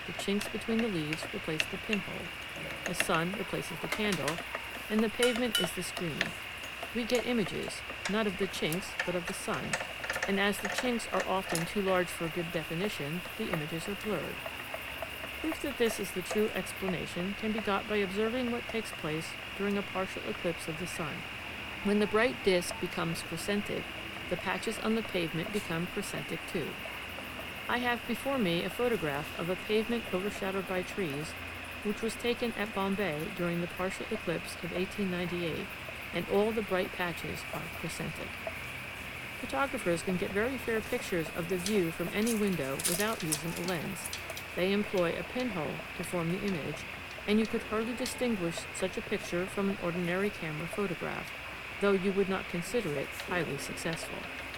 the chinks between the leaves replace the pinhole, the sun replaces the candle, and the pavement is the screen. We get images, not of the chinks, but of the sun, and as the chinks are often too large for good definition, the images are blurred. Proof that this is the true explanation can be got by observing what takes place during a partial eclipse of the sun. When the bright disk becomes crescentic, the patches on the pavement become crescentic too. I have before me a photograph of a pavement overshadowed by trees, which was taken at Bombay during the partial eclipse of 1898, and all the bright patches are crescentic. Photographers can get very fair pictures of the view from any window without using a lens. They employ a pinhole to form the image, and you could hardly distinguish such a picture from an ordinary camera photograph, though you would not consider it highly successful.